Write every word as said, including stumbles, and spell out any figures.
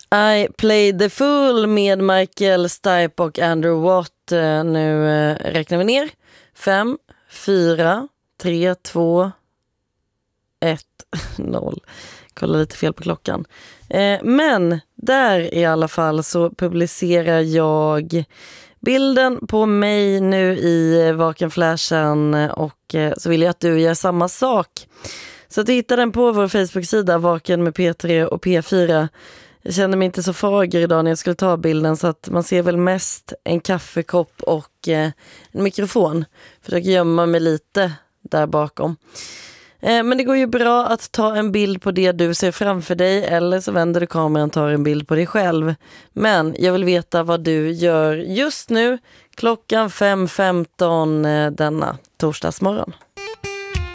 I Played the Fool med Michael Stipe och Andrew Watt. Nu räknar vi ner. Fem, fyra, tre, två, ett, noll. Kolla lite fel på klockan. Men där i alla fall så publicerar jag bilden på mig nu i Vakenflashen och så vill jag att du gör samma sak. Så att du hittar den på vår Facebook-sida Vaken med P tre och P fyra. Jag kände mig inte så fager idag när jag skulle ta bilden så att man ser väl mest en kaffekopp och eh, en mikrofon. Försöker gömma mig lite där bakom. Eh, men det går ju bra att ta en bild på det du ser framför dig eller så vänder du kameran och tar en bild på dig själv. Men jag vill veta vad du gör just nu klockan fem femton eh, denna torsdagsmorgon.